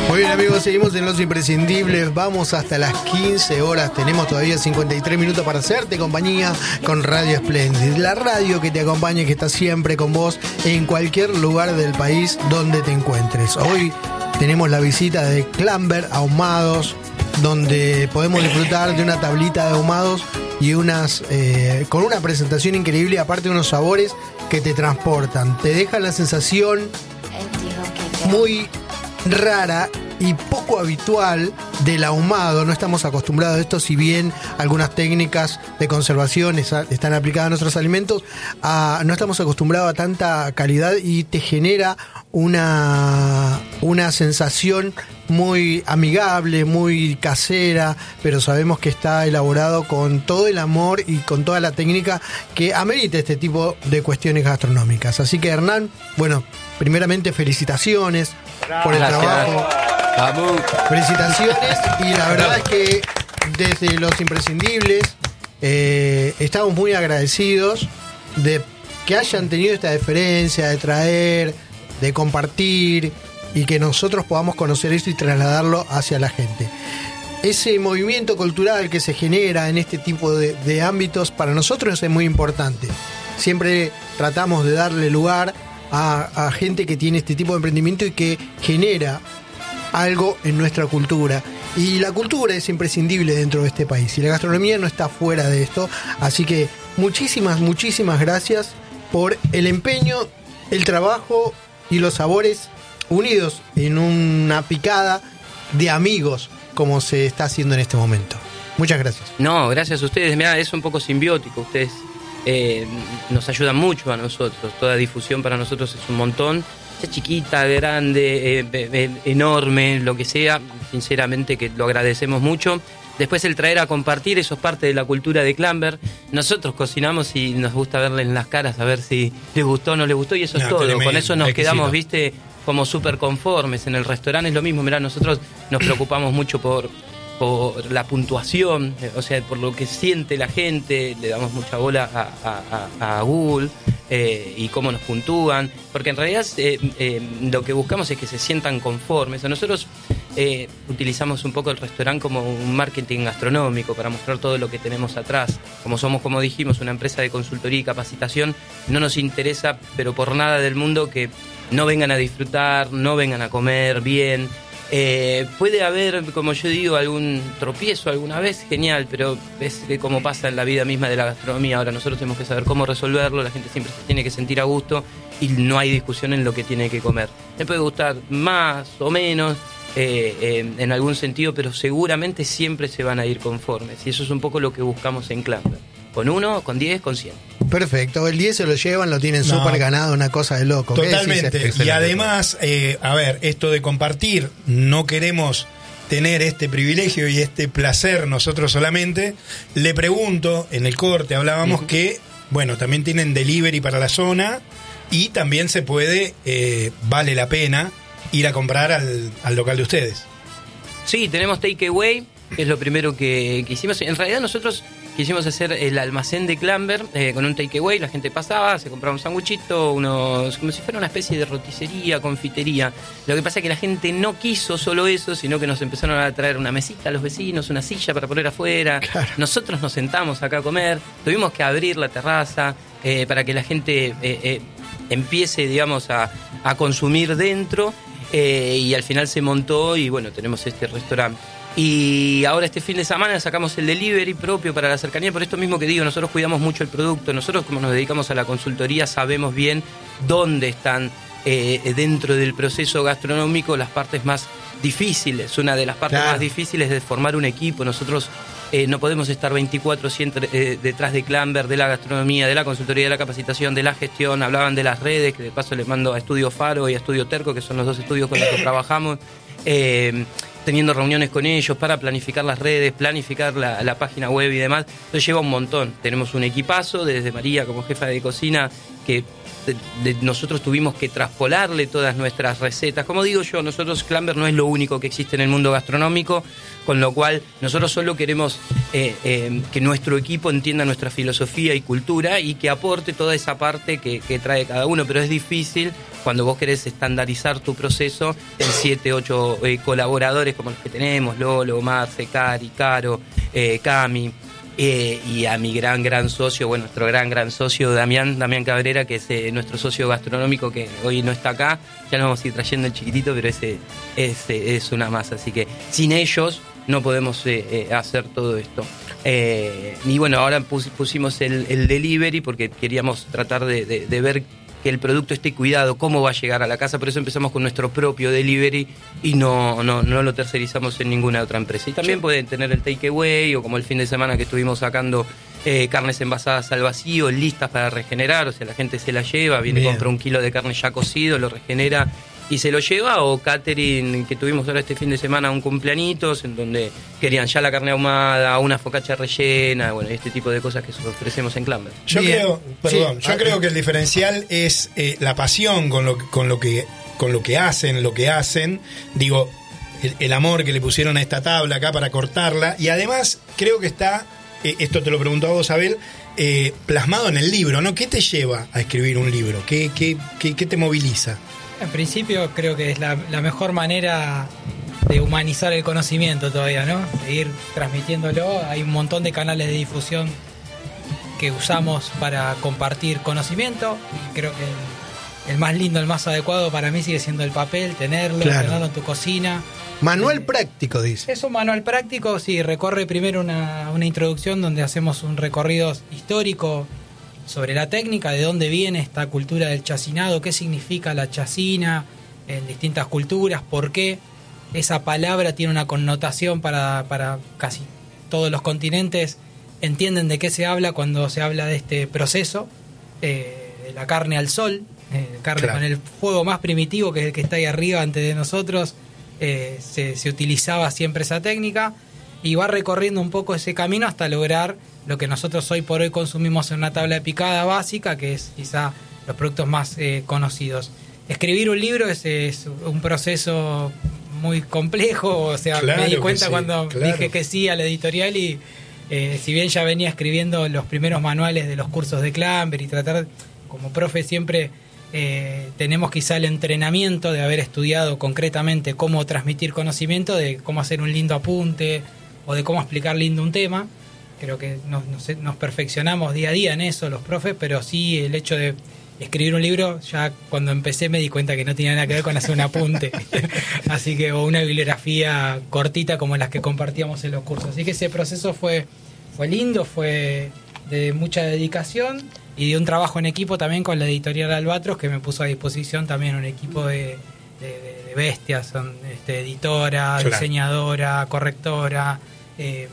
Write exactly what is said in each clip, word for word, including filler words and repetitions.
Muy bien, amigos, seguimos en Los Imprescindibles. Vamos hasta las quince horas. Tenemos todavía cincuenta y tres minutos para hacerte compañía con Radio Splendid, la radio que te acompaña y que está siempre con vos en cualquier lugar del país donde te encuentres. Hoy tenemos la visita de Clamber Ahumados, donde podemos disfrutar de una tablita de ahumados y unas eh, con una presentación increíble, aparte de unos sabores que te transportan, te dejan la sensación muy rara y poco habitual del ahumado. No estamos acostumbrados a esto, si bien algunas técnicas de conservación están aplicadas a nuestros alimentos, a, no estamos acostumbrados a tanta calidad y te genera una, una sensación muy amigable, muy casera, pero sabemos que está elaborado con todo el amor y con toda la técnica que amerita este tipo de cuestiones gastronómicas. Así que, Hernán, bueno, primeramente felicitaciones por el Gracias. trabajo. Vamos. Felicitaciones, y la verdad es que desde Los Imprescindibles eh, estamos muy agradecidos de que hayan tenido esta deferencia de traer, de compartir y que nosotros podamos conocer esto y trasladarlo hacia la gente. Ese movimiento cultural que se genera en este tipo de, de ámbitos para nosotros es muy importante. Siempre tratamos de darle lugar a, a gente que tiene este tipo de emprendimiento y que genera algo en nuestra cultura. Y la cultura es imprescindible dentro de este país y la gastronomía no está fuera de esto. Así que muchísimas, muchísimas gracias por el empeño, el trabajo y los sabores unidos en una picada de amigos, como se está haciendo en este momento. Muchas gracias. No, gracias a ustedes. Mirá, es un poco simbiótico. Ustedes eh, nos ayudan mucho a nosotros. Toda difusión para nosotros es un montón. Sea chiquita, grande, eh, eh, enorme, lo que sea. Sinceramente que lo agradecemos mucho. Después el traer a compartir, eso es parte de la cultura de Clamber. Nosotros cocinamos y nos gusta verle en las caras a ver si les gustó o no les gustó, y eso no, es todo. Tremendo, con eso nos exquisito. Quedamos, viste, como súper conformes. En el restaurante es lo mismo. Mirá, nosotros nos preocupamos mucho por, por la puntuación, o sea, por lo que siente la gente. Le damos mucha bola a, a, a Google eh, y cómo nos puntúan, porque en realidad eh, eh, lo que buscamos es que se sientan conformes. Nosotros eh, utilizamos un poco el restaurante como un marketing gastronómico para mostrar todo lo que tenemos atrás. Como somos, como dijimos, una empresa de consultoría y capacitación, no nos interesa, pero por nada del mundo, que no vengan a disfrutar, no vengan a comer bien. Eh, puede haber, como yo digo, algún tropiezo alguna vez, genial, pero es como pasa en la vida misma de la gastronomía. Ahora nosotros tenemos que saber cómo resolverlo. La gente siempre se tiene que sentir a gusto y no hay discusión en lo que tiene que comer. Le puede gustar más o menos eh, eh, en algún sentido, pero seguramente siempre se van a ir conformes, y eso es un poco lo que buscamos en Clamber. Con uno, con diez, con cien. Perfecto, el diez se lo llevan, lo tienen no, súper ganado, una cosa de loco. Totalmente, y además, eh, a ver, esto de compartir, no queremos tener este privilegio y este placer nosotros solamente. Le pregunto, en el corte hablábamos uh-huh. que, bueno, también tienen delivery para la zona y también se puede, eh, vale la pena ir a comprar al, al local de ustedes. Sí, tenemos takeaway, que es lo primero que, que hicimos. En realidad nosotros quisimos hacer el almacén de Clamber eh, con un takeaway. La gente pasaba, se compraba un sanguchito, unos, como si fuera una especie de roticería, confitería. Lo que pasa es que la gente no quiso solo eso, sino que nos empezaron a traer una mesita a los vecinos, una silla para poner afuera. Claro. Nosotros nos sentamos acá a comer, tuvimos que abrir la terraza eh, para que la gente eh, eh, empiece, digamos, a, a consumir dentro, eh, y al final se montó y bueno, tenemos este restaurante. Y ahora este fin de semana sacamos el delivery propio para la cercanía. Por esto mismo que digo, nosotros cuidamos mucho el producto. Nosotros, como nos dedicamos a la consultoría, sabemos bien dónde están eh, dentro del proceso gastronómico las partes más difíciles. Una de las partes claro. más difíciles es formar un equipo. Nosotros eh, no podemos estar veinticuatro siete eh, detrás de Clamber, de la gastronomía, de la consultoría, de la capacitación, de la gestión. Hablaban de las redes, que de paso les mando a Estudio Faro y a Estudio Terco, que son los dos estudios con los que trabajamos. Eh, teniendo reuniones con ellos para planificar las redes, planificar la, la página web y demás. Entonces lleva un montón. Tenemos un equipazo, desde María como jefa de cocina que de, de, nosotros tuvimos que traspolarle todas nuestras recetas. Como digo yo, nosotros Clamber no es lo único que existe en el mundo gastronómico, con lo cual nosotros solo queremos eh, eh, que nuestro equipo entienda nuestra filosofía y cultura y que aporte toda esa parte que, que trae cada uno, pero es difícil cuando vos querés estandarizar tu proceso en siete, ocho eh, colaboradores como los que tenemos, Lolo, Marce, Cari, Caro, eh, Cami, eh, y a mi gran, gran socio, bueno, nuestro gran, gran socio Damián, Damián Cabrera, que es eh, nuestro socio gastronómico que hoy no está acá, ya nos vamos a ir trayendo el chiquitito, pero ese, ese es una masa, así que sin ellos no podemos eh, eh, hacer todo esto. Eh, y bueno, ahora pus, pusimos el, el delivery porque queríamos tratar de, de, de ver que el producto esté cuidado, cómo va a llegar a la casa, por eso empezamos con nuestro propio delivery y no, no, no lo tercerizamos en ninguna otra empresa. Y también sí. Pueden tener el takeaway o como el fin de semana que estuvimos sacando eh, carnes envasadas al vacío, listas para regenerar, o sea, la gente se la lleva, viene, Bien. compra un kilo de carne ya cocido, lo regenera y se lo lleva, o catering que tuvimos ahora este fin de semana, un cumpleañitos en donde querían ya la carne ahumada, una focaccia rellena, bueno, este tipo de cosas que ofrecemos en Clamber. Yo Bien. creo, perdón, sí. yo creo que el diferencial es eh, la pasión con lo, con lo que con lo que hacen, lo que hacen, digo, el, el amor que le pusieron a esta tabla acá para cortarla, y además creo que está, eh, esto te lo pregunto a vos, Abel, eh, plasmado en el libro, ¿no? ¿Qué te lleva a escribir un libro? ¿Qué, qué, qué, qué te moviliza? En principio creo que es la, la mejor manera de humanizar el conocimiento todavía, ¿no? Seguir transmitiéndolo. Hay un montón de canales de difusión que usamos para compartir conocimiento. Y creo que el, el más lindo, el más adecuado para mí sigue siendo el papel, tenerlo, claro. tenerlo en tu cocina. Manual eh, práctico, dice. Es un manual práctico, sí. Recorre primero una, una introducción donde hacemos un recorrido histórico sobre la técnica, de dónde viene esta cultura del chacinado, qué significa la chacina en distintas culturas, por qué esa palabra tiene una connotación para, para casi todos los continentes, entienden de qué se habla cuando se habla de este proceso, eh, de la carne al sol, eh, carne claro. con el fuego más primitivo, que es el que está ahí arriba antes de nosotros, eh, se, se utilizaba siempre esa técnica, y va recorriendo un poco ese camino hasta lograr lo que nosotros hoy por hoy consumimos en una tabla de picada básica, que es quizá los productos más eh, conocidos. Escribir un libro es, es un proceso muy complejo, o sea, claro me di cuenta sí, cuando claro. dije que sí a la editorial y eh, si bien ya venía escribiendo los primeros manuales de los cursos de Clamber y tratar, como profe siempre eh, tenemos quizá el entrenamiento de haber estudiado concretamente cómo transmitir conocimiento, de cómo hacer un lindo apunte o de cómo explicar lindo un tema. Creo que nos, nos, nos perfeccionamos día a día en eso los profes, pero sí el hecho de escribir un libro, ya cuando empecé me di cuenta que no tenía nada que ver con hacer un apunte. Así que, o una bibliografía cortita como las que compartíamos en los cursos. Así que ese proceso fue, fue lindo, fue de mucha dedicación y de un trabajo en equipo también con la editorial Albatros, que me puso a disposición también un equipo de, de, de bestias, son este, editora, claro. diseñadora, correctora, eh,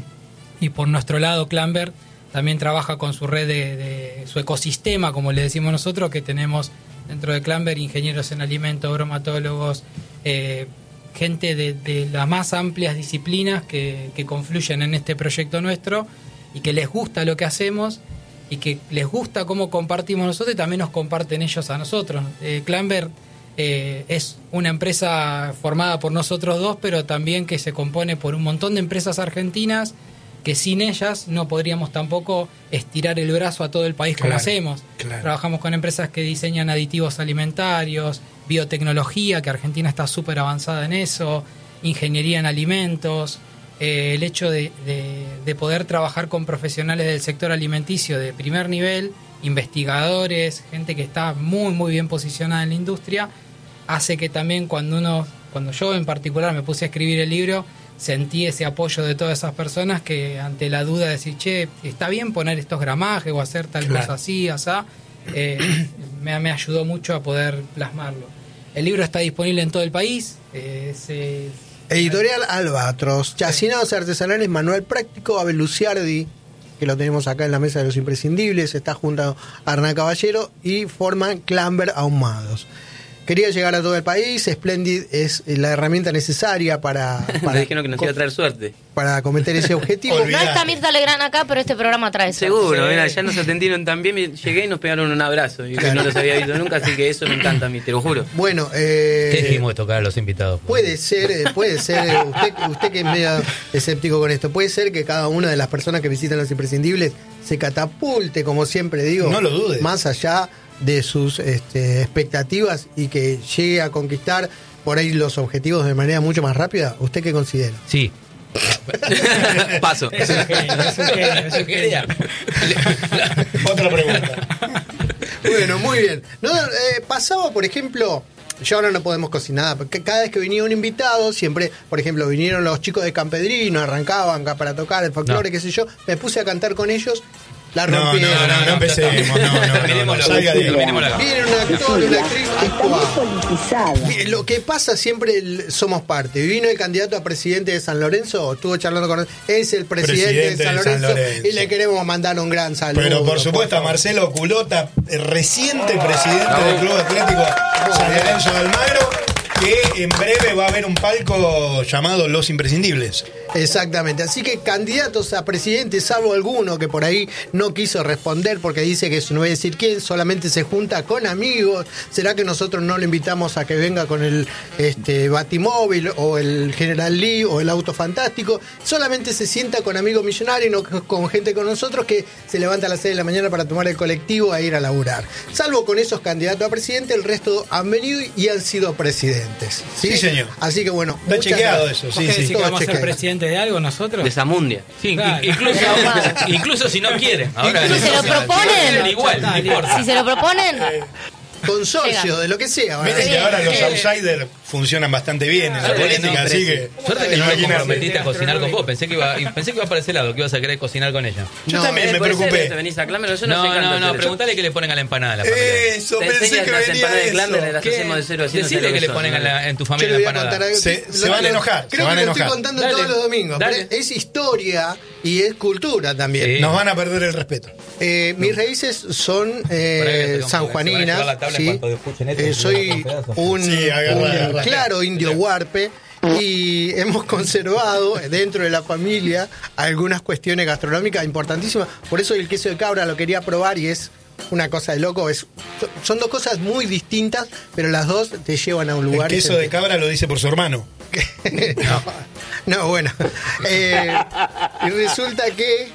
y por nuestro lado Clamber también trabaja con su red de, de su ecosistema, como le decimos nosotros, que tenemos dentro de Clamber ingenieros en alimentos, bromatólogos, eh, gente de, de las más amplias disciplinas que, que confluyen en este proyecto nuestro y que les gusta lo que hacemos y que les gusta cómo compartimos nosotros y también nos comparten ellos a nosotros. Eh, Clamber eh, es una empresa formada por nosotros dos, pero también que se compone por un montón de empresas argentinas que sin ellas no podríamos tampoco estirar el brazo a todo el país como claro, hacemos. Claro. Trabajamos con empresas que diseñan aditivos alimentarios, biotecnología, que Argentina está súper avanzada en eso, ingeniería en alimentos, eh, el hecho de, de, de poder trabajar con profesionales del sector alimenticio de primer nivel, investigadores, gente que está muy muy bien posicionada en la industria, hace que también cuando uno, cuando yo en particular me puse a escribir el libro, sentí ese apoyo de todas esas personas que ante la duda de decir, che, está bien poner estos gramajes o hacer tal claro. cosa así, asá, eh, me, me ayudó mucho a poder plasmarlo. El libro está disponible en todo el país. Eh, se, Editorial Albatros, Chacinados Artesanales, Manual Práctico, Abel Luciardi, que lo tenemos acá en la mesa de los imprescindibles, está junto a Hernán Caballero y forman Clamber Ahumados. quería llegar a todo el país. Splendid es la herramienta necesaria para... para Me dijeron que nos iba a traer suerte. Para cometer ese objetivo. No está Mirta Legrand acá, pero este programa trae suerte. Seguro, sí. Mira, ya nos atendieron tan bien, llegué y nos pegaron un abrazo. Y claro. No los había visto nunca, así que eso me encanta a mí, te lo juro. Bueno, eh... ¿qué dijimos de tocar a los invitados? Puede ser, puede ser, usted, usted que es medio escéptico con esto, puede ser que cada una de las personas que visitan Los Imprescindibles se catapulte, como siempre digo. No lo dudes. Más allá de sus este, expectativas y que llegue a conquistar por ahí los objetivos de manera mucho más rápida. ¿Usted qué considera? Sí. Paso. Es un genio, es un genio, es un genio. Otra pregunta. Bueno, muy bien. No, eh, pasaba, por ejemplo, ya ahora no podemos cocinar, porque cada vez que venía un invitado, siempre, por ejemplo, vinieron los chicos de Campedrino, arrancaban acá para tocar el folclore, no. qué sé yo, me puse a cantar con ellos. La rompieron. No, no, no, no empecemos. No, no, no, no, salga de ahí. Viene un actor, una actriz actual. Lo que pasa siempre, el, somos parte. Vino el candidato a presidente de San Lorenzo, estuvo charlando con él, es el presidente, presidente de, San, de Lorenzo, San Lorenzo y le queremos mandar un gran saludo. Pero por supuesto por a Marcelo Culota, reciente presidente no. del Club Atlético San Lorenzo de Almagro, que en breve va a haber un palco llamado Los Imprescindibles. Exactamente, así que candidatos a presidente, salvo alguno que por ahí no quiso responder porque dice que no voy a decir quién, solamente se junta con amigos. ¿Será que nosotros no le invitamos a que venga con el este, Batimóvil o el General Lee o el Auto Fantástico? Solamente se sienta con amigos millonarios, no con gente con nosotros que se levanta a las seis de la mañana para tomar el colectivo a ir a laburar. Salvo con esos candidatos a presidente, el resto han venido y han sido presidentes. Sí, sí señor. Así que bueno, está chequeado eso. Sí, sí. Si vamos a ser presidente de algo nosotros. De Zamundia. Sí, claro. incluso, incluso si no quiere. Ahora, si se lo proponen. Igual, no importa. Si se lo proponen. Consorcio, de lo que sea. Miren que ahora los outsiders funcionan bastante bien en la política, no, así que... Suerte que no me comprometiste a cocinar con vos. Pensé que iba pensé que iba para ese lado, que ibas a querer cocinar con ella. Yo no, también eh, me preocupé. Te venís a Clamber, yo no, no sé no, no, no preguntale qué le ponen a la empanada a la familia. Eso, te pensé que las venía empanadas de Clamber, eso. las hacemos de cero a cero. Decile que le ponen a la, en tu familia la empanada. Se, se van a enojar, Creo se van que a lo enojar. estoy contando dale, todos los domingos. Dale. Es historia y es cultura también. Sí. Nos van a perder el respeto. Eh, mis raíces son eh, sanjuaninas. ¿Sí? Eh, soy un, sí, agarra, un agarra. claro indio huarpe y hemos conservado dentro de la familia algunas cuestiones gastronómicas importantísimas. Por eso el queso de cabra lo quería probar y es una cosa de loco. Es, son dos cosas muy distintas, pero las dos te llevan a un lugar. El queso de cabra lo dice por su hermano. no, no, bueno. Eh, y resulta que...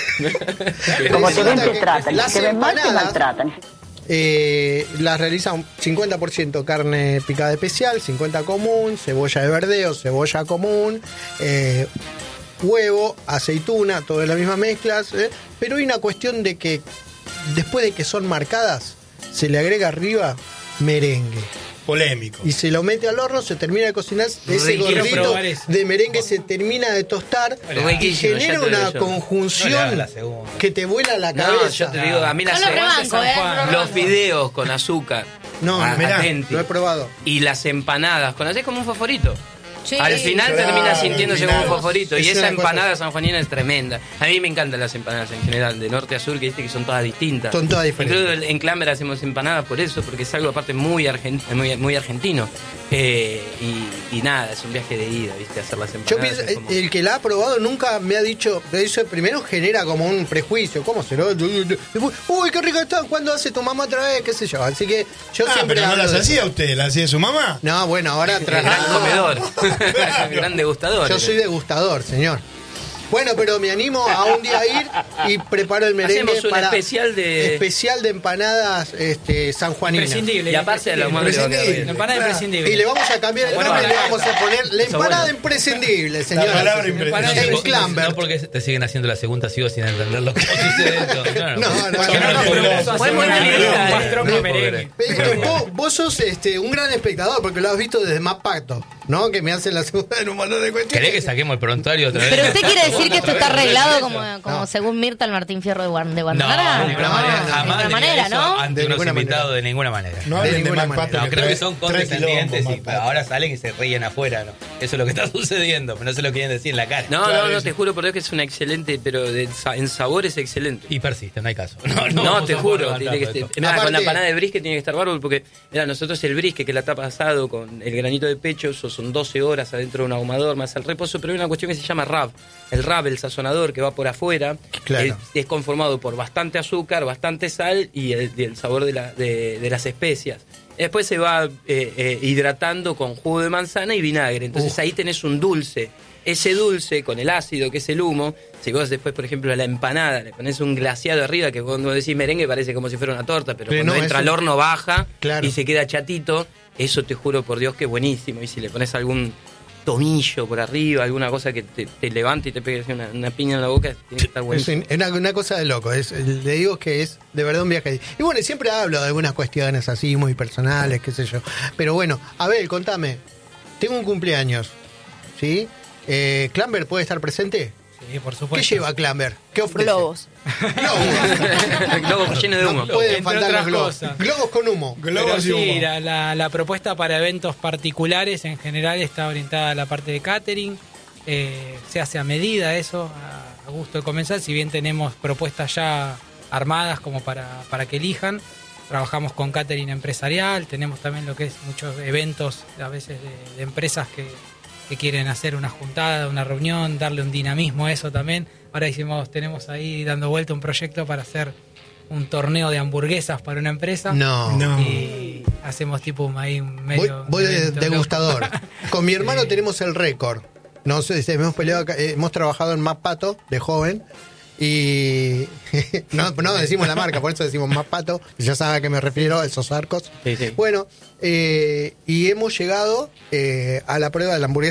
Como te ven, te tratan. Si te ven mal, te maltratan. Eh, las realizan cincuenta por ciento carne picada especial, cincuenta por ciento común, cebolla de verdeo, cebolla común, eh, huevo, aceituna, todo de las mismas mezclas, eh, pero hay una cuestión de que después de que son marcadas, se le agrega arriba merengue. Polémico. Y se lo mete al horno, se termina de cocinar, ese gordito de merengue se termina de tostar y genera una conjunción no que te vuela la cabeza. No, yo te digo, a mí las no rebanco, eh, no los fideos con azúcar. No, a, mirá, lo he probado. Y las empanadas, ¿conocés como un favorito? Sí. Al final claro, termina sintiéndose como un favorito. Es y esa empanada cosa... sanjuanina es tremenda. A mí me encantan las empanadas en general, de norte a sur, que viste que son todas distintas. Son todas diferentes. Incluso en Clamber hacemos empanadas por eso, porque es algo aparte muy, argent muy, muy argentino. Eh, y, y nada, es un viaje de ida, viste, hacer las empanadas. Yo pienso, como... el que la ha probado nunca me ha dicho, eso primero genera como un prejuicio, ¿cómo será? Uy, qué rico está, ¿cuándo hace tu mamá otra vez? ¿Qué sé yo? Así que yo ah, siempre... pero no las hacía usted, ¿las hacía su mamá? No, bueno, ahora... Gran comedor. Gran degustador. Yo soy degustador, señor. Bueno, pero me animo a un día a ir y preparo el merengue. Hacemos un para especial de especial de empanadas este, sanjuaninas. Imprescindible. Y aparte de la imprescindible. Empanada imprescindible. Y le vamos a cambiar el nombre y le vamos a poner la empanada imprescindible, señor. La palabra imprescindible. En Clamber. No porque te siguen haciendo la segunda sigo sin entender lo que sucede esto. No, no, no. Fue muy bien. Vos sos este, un gran espectador porque lo has visto desde Más Pacto, ¿no? Que me hacen la segunda en un montón de cuestiones. ¿Querés que saquemos el prontuario otra vez? Pero usted quiere decir que esto está arreglado como, como no. según Mirta el Martín Fierro de Guadalajara. No, de ninguna no, manera. de Jamás ninguna manera, ¿no? Ante unos invitados de ninguna manera. No hablen de Más Pacto. No, creo que son condescendientes y ahora salen y se ríen afuera, ¿no? Eso es lo que está sucediendo, pero no se lo quieren decir en la cara. No, Claro, no, no, eso. te juro por Dios que es una excelente, pero de, en sabor es excelente. Y persiste, no hay caso. No, vamos te a juro. poder Tiene que levantarlo estar- esto. mirá, con la Aparte- empanada de brisket tiene que estar bárbaro porque mirá, nosotros el brisket que la tapa asado con el granito de pecho, eso son doce horas adentro de un ahumador más al reposo, pero hay una cuestión que se llama rab. El rab, el sazonador que va por afuera, Claro. es, es conformado por bastante azúcar, bastante sal y el, y el sabor de, la, de, de las especias. Después se va eh, eh, hidratando con jugo de manzana y vinagre. Entonces Uf. ahí tenés un dulce. Ese dulce con el ácido, que es el humo, si vos después, por ejemplo, a la empanada le pones un glaseado arriba, que cuando decís merengue parece como si fuera una torta, pero, Pero cuando no, entra es al un- horno baja Claro. y se queda chatito, eso te juro por Dios que es buenísimo. Y si le pones algún tomillo por arriba, alguna cosa que te, te levante y te pegue así una, una piña en la boca, tiene que estar Es buenísimo. un- una, una cosa de loco, es, le digo que es de verdad un viaje. Y bueno, siempre hablo de algunas cuestiones así muy personales, qué sé yo. Pero bueno, Abel, contame, tengo un cumpleaños, ¿sí? Eh, ¿Clamber puede estar presente? Sí, por ¿Qué supuesto. lleva Clamber? ¿Qué ofrece? Globos. Globos. Globos llenos de humo. No pueden Entre faltar los otras globos. cosas. Globos con humo. Globos Pero y sí, humo. la, la- la propuesta para eventos particulares en general está orientada a la parte de catering. Eh, se hace a medida eso, a, a gusto de comenzar. Si bien tenemos propuestas ya armadas como para, para que elijan, trabajamos con catering empresarial. Tenemos también lo que es muchos eventos a veces de, de empresas que, que quieren hacer una juntada, una reunión, darle un dinamismo a eso también. Ahora hicimos, tenemos ahí dando vuelta un proyecto para hacer un torneo de hamburguesas para una empresa. No. No. Y hacemos tipo ahí un Voy, medio. voy un de evento degustador. loco. Con mi hermano Sí. tenemos el récord. No sé, hemos peleado, acá, eh, hemos trabajado en Más Pato de joven y no, no decimos la marca, por eso decimos Más Pato, ya sabe a qué me refiero, a esos arcos. Sí, sí. Bueno, eh, y hemos llegado eh, a la prueba de la hamburguesa